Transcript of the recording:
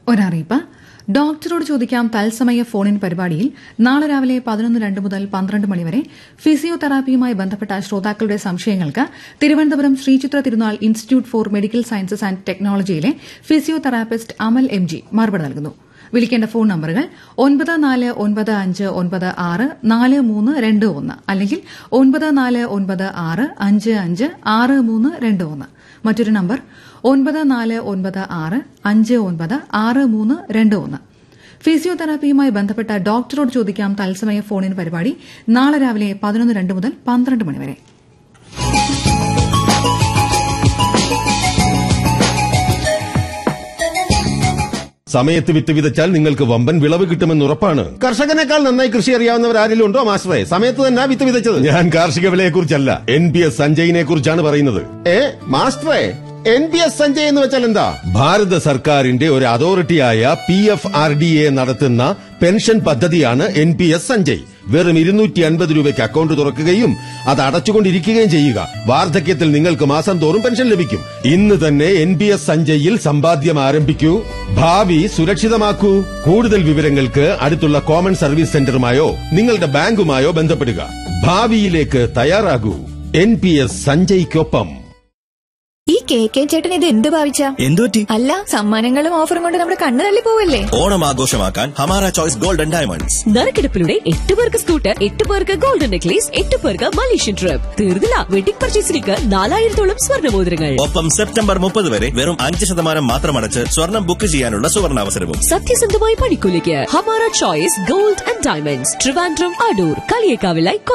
ഒരറിയിപ്പ്. ഡോക്ടറോട് ചോദിക്കാം തത്സമയ ഫോണിൻ പരിപാടിയിൽ നാളെ രാവിലെ 11:02 മുതൽ 12 മണിവരെ ഫിസിയോതെറാപ്പിയുമായി ബന്ധപ്പെട്ട ശ്രോതാക്കളുടെ സംശയങ്ങൾക്ക് തിരുവനന്തപുരം ശ്രീചിത്ര തിരുനാൾ institute four medical sciences and ടെക്നോളജിയിലെ physiotherapist Amal MG. മറുപടി നൽകുന്നു. വിളിക്കേണ്ട ഫോൺ നമ്പറുകൾ 9495564321 അല്ലെങ്കിൽ 9496556321. മറ്റൊരു നമ്പർ 9496596321. ഫിസിയോതെറാപ്പിയുമായി ബന്ധപ്പെട്ട ഡോക്ടറോട് ചോദിക്കാം തത്സമയ ഫോണിൻ പരിപാടി നാളെ രാവിലെ 11:02 മുതൽ 12 മണിവരെ. സമയത്ത് വിത്ത് വിതച്ചാൽ നിങ്ങൾക്ക് വമ്പൻ വിളവ് കിട്ടുമെന്ന് ഉറപ്പാണ്. കർഷകനേക്കാൾ നന്നായി കൃഷി അറിയാവുന്നവർ ആരെങ്കിലും ഉണ്ടോ മാസ്റ്ററെ? സമയത്ത് തന്നെ വിത്ത് വിതച്ചത്. ഞാൻ കാർഷിക വിലയെക്കുറിച്ചല്ല, NPS സഞ്ജയിനെ കുറിച്ചാണ് പറയുന്നത്. മാസ്റ്ററെ, NPS സഞ്ജയ് എന്ന് വെച്ചാൽ എന്താ? ഭാരത സർക്കാരിന്റെ ഒരു അതോറിറ്റിയായ PFRDA നടത്തുന്ന പെൻഷൻ പദ്ധതിയാണ് NPS സഞ്ജയ്. വെറും 250 രൂപയ്ക്ക് അക്കൌണ്ട് തുറക്കുകയും അത് അടച്ചുകൊണ്ടിരിക്കുകയും ചെയ്യുക. വാർദ്ധക്യത്തിൽ നിങ്ങൾക്ക് മാസം തോറും പെൻഷൻ ലഭിക്കും. ഇന്ന് തന്നെ NPS സഞ്ജയിൽ സമ്പാദ്യം ആരംഭിക്കൂ, ഭാവി സുരക്ഷിതമാക്കൂ. കൂടുതൽ വിവരങ്ങൾക്ക് അടുത്തുള്ള കോമൺ സർവീസ് സെന്ററുമായോ നിങ്ങളുടെ ബാങ്കുമായോ ബന്ധപ്പെടുക. ഭാവിയിലേക്ക് തയ്യാറാകൂ. NPS സഞ്ജയ്ക്കൊപ്പം. ഈ KK ചേട്ടൻ ഇത് എന്ത് ഭാവിച്ച? എന്തുപറ്റി? അല്ല, സമ്മാനങ്ങളും ഓഫറും കൊണ്ട് നമ്മുടെ കണ്ണ് തള്ളി പോവല്ലേ? ഓണം ആഘോഷമാക്കാൻ ഹമാര ചോയ്സ് ഗോൾഡൻ ഡയമണ്ട്സ്. നറുക്കെടുപ്പിലൂടെ 8 പേർക്ക് സ്കൂട്ടർ, 8 പേർക്ക് ഗോൾഡൻ നെക്ലേസ്, 8 പേർക്ക് മലേഷ്യൻ ട്രിപ്പ്. തീർന്നില്ല, വെഡിംഗ് പർച്ചേസിലേക്ക് 4000-ഓളം സ്വർണ്ണമോതിരങ്ങൾ. ഒപ്പം സെപ്റ്റംബർ 30 വരെ വെറും 5% മാത്രം അടച്ച് സ്വർണം ബുക്ക് ചെയ്യാനുള്ള സുവർണാവസരവും. സത്യസന്ധമായ പണിക്കൂലിക്ക് Hamara choice gold and diamonds, Trivandrum, Adoor, കളിയേക്കാവിലായി.